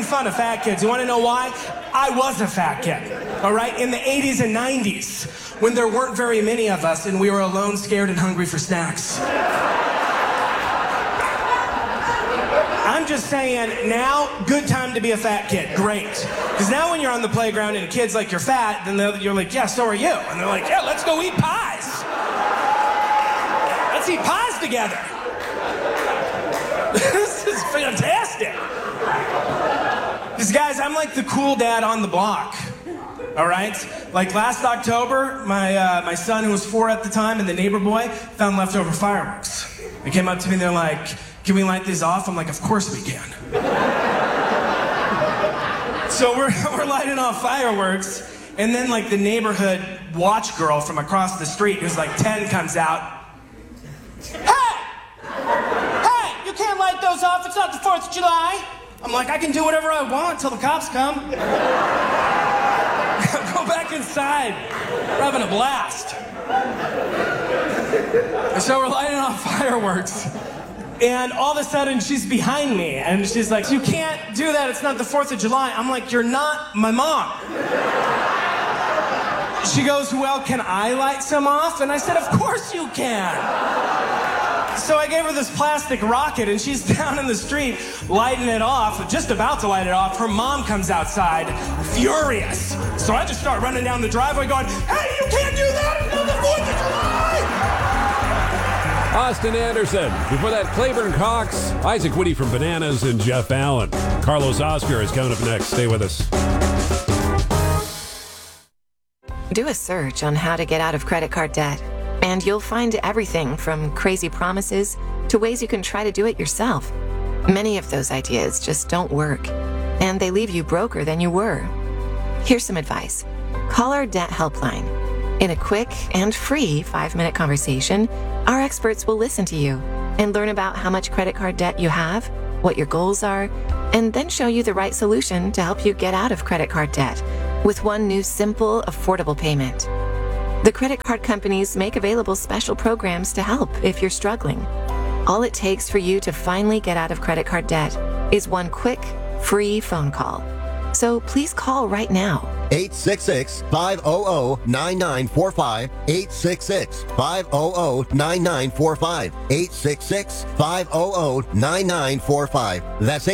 fun of fat kids. You want to know why? I was a fat kid, all right? In the 80s and 90s, when there weren't very many of us and we were alone, scared, and hungry for snacks. I'm just saying, now, good time to be a fat kid. Great. Because now when you're on the playground and a kid's like, you're fat, then you're like, yeah, so are you. And they're like, yeah, let's go eat pies. Let's eat pies together. This is fantastic. Because, guys, I'm like the cool dad on the block. All right? Like last October, my son, who was 4 at the time, and the neighbor boy, found leftover fireworks. They came up to me and they're like, can we light these off? I'm like, of course we can. So we're lighting off fireworks, and then like the neighborhood watch girl from across the street, who's like 10, comes out. Hey! Hey! You can't light those off. It's not the 4th of July. I'm like, I can do whatever I want till the cops come. Go back inside. We're having a blast. And so we're lighting off fireworks. And all of a sudden, she's behind me, and she's like, you can't do that, it's not the 4th of July. I'm like, you're not my mom. She goes, well, can I light some off? And I said, of course you can. So I gave her this plastic rocket, and she's down in the street lighting it off, just about to light it off. Her mom comes outside, furious. So I just start running down the driveway going, hey, you can't do that, it's not the 4th of July! Austin Anderson. Before that, Claiborne Cox, Isaac Whitty from Bananas, and Jeff Allen. Carlos Oscar is coming up next. Stay with us. Do a search on how to get out of credit card debt, and you'll find everything from crazy promises to ways you can try to do it yourself. Many of those ideas just don't work, and they leave you broker than you were. Here's some advice. Call our debt helpline. In a quick and free 5-minute conversation, our experts will listen to you and learn about how much credit card debt you have, what your goals are, and then show you the right solution to help you get out of credit card debt with one new simple, affordable payment. The credit card companies make available special programs to help if you're struggling. All it takes for you to finally get out of credit card debt is one quick, free phone call. So please call right now. 866-500-9945. 866-500-9945. 866-500-9945. That's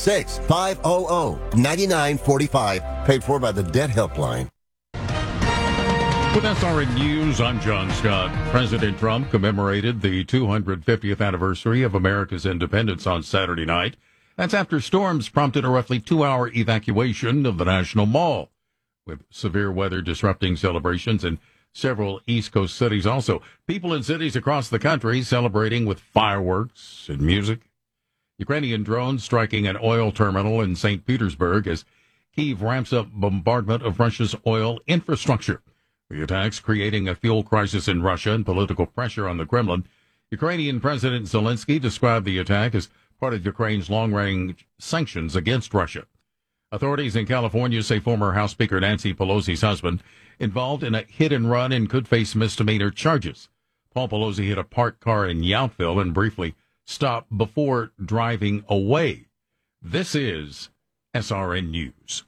866-500-9945. Paid for by the Debt Helpline. With SRN News, I'm John Scott. President Trump commemorated the 250th anniversary of America's independence on Saturday night. That's after storms prompted a roughly 2-hour evacuation of the National Mall, with severe weather disrupting celebrations in several East Coast cities. Also, people in cities across the country celebrating with fireworks and music. Ukrainian drones striking an oil terminal in St. Petersburg as Kyiv ramps up bombardment of Russia's oil infrastructure. The attacks creating a fuel crisis in Russia and political pressure on the Kremlin. Ukrainian President Zelensky described the attack as part of Ukraine's long-range sanctions against Russia. Authorities in California say former House Speaker Nancy Pelosi's husband, involved in a hit-and-run and could face misdemeanor charges. Paul Pelosi hit a parked car in Yountville and briefly stopped before driving away. This is SRN News.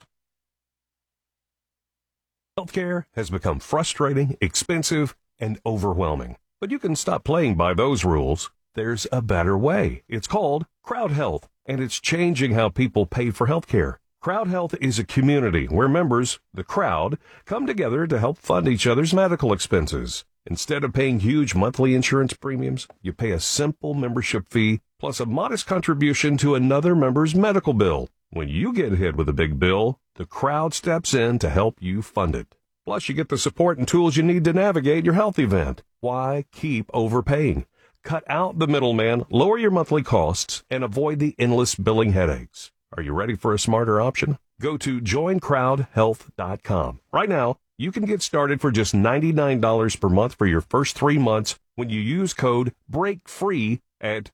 Healthcare has become frustrating, expensive, and overwhelming. But you can stop playing by those rules. There's a better way. It's called Crowd Health, and it's changing how people pay for healthcare. Crowd Health is a community where members, the crowd, come together to help fund each other's medical expenses. Instead of paying huge monthly insurance premiums, you pay a simple membership fee plus a modest contribution to another member's medical bill. When you get hit with a big bill, the crowd steps in to help you fund it. Plus, you get the support and tools you need to navigate your health event. Why keep overpaying? Cut out the middleman, lower your monthly costs, and avoid the endless billing headaches. Are you ready for a smarter option? Go to joincrowdhealth.com. Right now, you can get started for just $99 per month for your first 3 months when you use code BREAKFREE at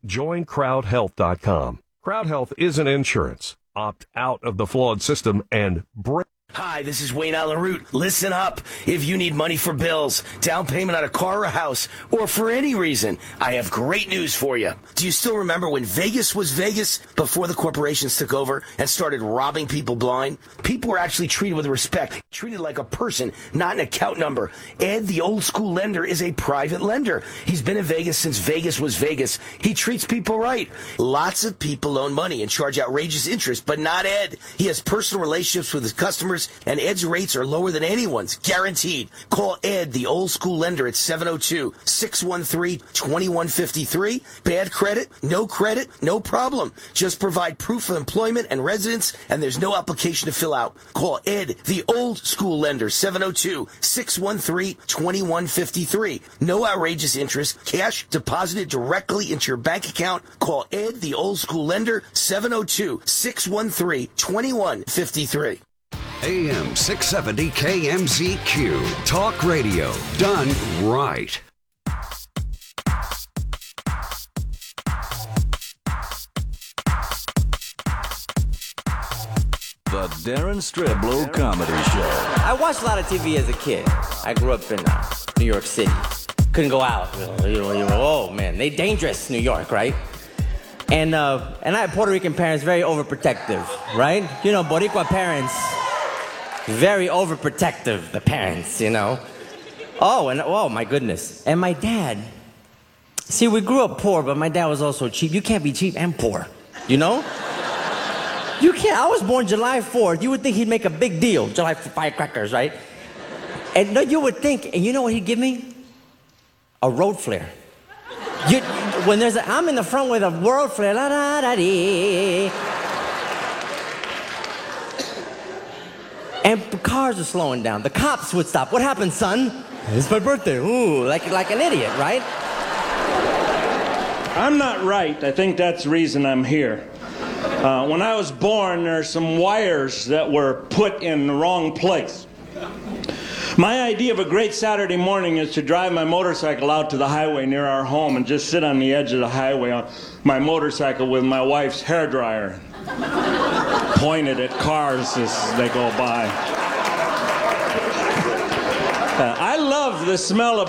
joincrowdhealth.com. Crowd Health isn't insurance. Opt out of the flawed system and break. Hi, this is Wayne Allen Root. Listen up. If you need money for bills, down payment on a car or a house, or for any reason, I have great news for you. Do you still remember when Vegas was Vegas before the corporations took over and started robbing people blind? People were actually treated with respect, treated like a person, not an account number. Ed, the old school lender, is a private lender. He's been in Vegas since Vegas was Vegas. He treats people right. Lots of people loan money and charge outrageous interest, but not Ed. He has personal relationships with his customers, and Ed's rates are lower than anyone's, guaranteed. Call Ed, the old school lender, at 702-613-2153. Bad credit, no problem. Just provide proof of employment and residence, and there's no application to fill out. Call Ed, the old school lender, 702-613-2153. No outrageous interest, cash deposited directly into your bank account. Call Ed, the old school lender, 702-613-2153. AM 670 KMZQ. Talk radio done right. The Darren Streblow Comedy Show. I watched a lot of TV as a kid. I grew up in New York City. Couldn't go out. Oh man, they dangerous, New York, right? And I had Puerto Rican parents, very overprotective, right? You know, Boricua parents, very overprotective, the parents, you know. Oh my goodness. And my dad, see, we grew up poor, but my dad was also cheap. You can't be cheap and poor, you know? You can't. I was born July 4th. You would think he'd make a big deal. July firecrackers, right? And no, you would think, and you know what he'd give me? A road flare. When I'm in the front with a road flare, la da da dee. And the cars are slowing down. The cops would stop. What happened, son? It's my birthday. Ooh, like an idiot, right? I'm not right. I think that's the reason I'm here. When I was born, there's some wires that were put in the wrong place. My idea of a great Saturday morning is to drive my motorcycle out to the highway near our home and just sit on the edge of the highway on my motorcycle with my wife's hairdryer, pointed at cars as they go by. I love the smell of